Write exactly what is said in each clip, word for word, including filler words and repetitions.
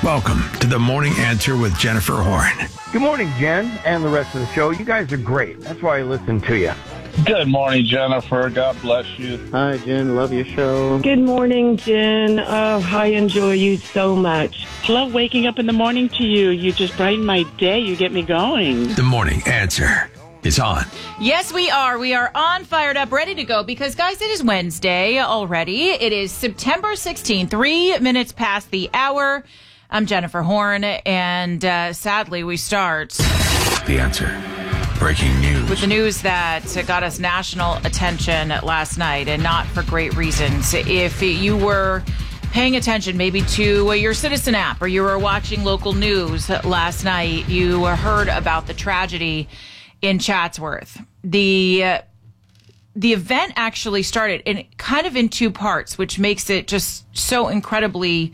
Welcome to the Morning Answer with Jennifer Horn. Good morning, Jen, and the rest of the show. You guys are great. That's why I listen to you. Good morning, Jennifer. God bless you. Hi, Jen. Love your show. Good morning, Jen. Oh, I enjoy you so much. Love waking up in the morning to you. You just brighten my day. You get me going. The Morning Answer is on. Yes, we are. We are on, fired up, ready to go because, guys, it is Wednesday already. It is September sixteenth, three minutes past the hour. I'm Jennifer Horn, and uh, sadly, we start The Answer. Breaking news. with the news that got us national attention last night, and not for great reasons. If you were paying attention maybe to your Citizen app or you were watching local news last night, you heard about the tragedy in Chatsworth. The uh, the event actually started in kind of in two parts, which makes it just so incredibly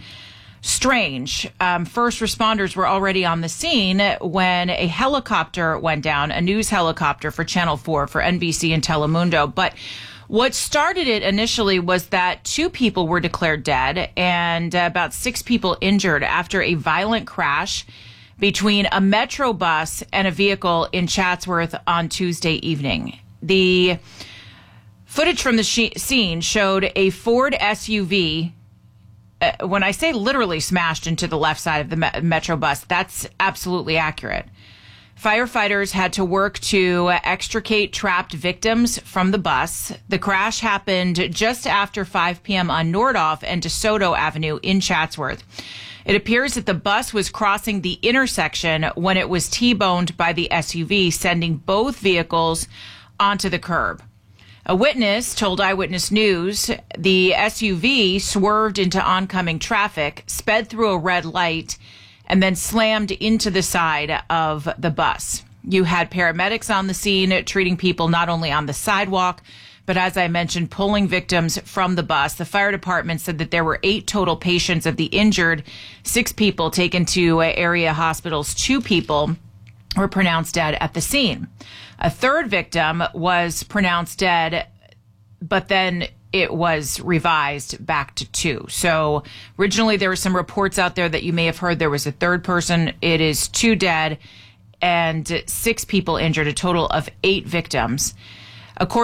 strange. Um, first responders were already on the scene when a helicopter went down, a news helicopter for Channel four, for N B C and Telemundo. But what started it initially was that two people were declared dead and uh, about six people injured after a violent crash between a Metro bus and a vehicle in Chatsworth on Tuesday evening. The footage from the sh- scene showed a Ford S U V. Uh, when I say literally smashed into the left side of the me- Metro bus, that's absolutely accurate. Firefighters had to work to extricate trapped victims from the bus. The crash happened just after five p.m. on Nordhoff and DeSoto Avenue in Chatsworth. It appears that the bus was crossing the intersection when it was T-boned by the S U V, sending both vehicles onto the curb. A witness told Eyewitness News the S U V swerved into oncoming traffic, sped through a red light, and then slammed into the side of the bus. You had paramedics on the scene treating people not only on the sidewalk, but as I mentioned, pulling victims from the bus. The fire department said that there were eight total patients of the injured, six people taken to area hospitals, two people were pronounced dead at the scene. A third victim was pronounced dead, but then it was revised back to two. So originally there were some reports out there that you may have heard there was a third person. It is two dead and six people injured, a total of eight victims. According